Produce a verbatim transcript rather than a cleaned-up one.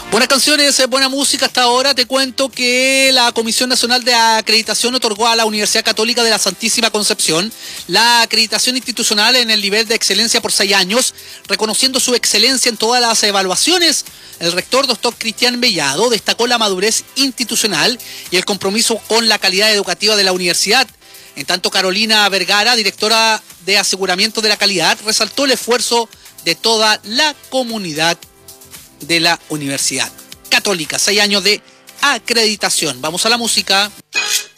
Buenas canciones, buena música hasta ahora. Te cuento que la Comisión Nacional de Acreditación otorgó a la Universidad Católica de la Santísima Concepción la acreditación institucional en el nivel de excelencia por seis años, reconociendo su excelencia en todas las evaluaciones. El rector, doctor Cristian Mellado, destacó la madurez institucional y el compromiso con la calidad educativa de la universidad. En tanto, Carolina Vergara, directora de Aseguramiento de la Calidad, resaltó el esfuerzo de toda la comunidad de la Universidad Católica. Seis años de acreditación. Vamos a la música.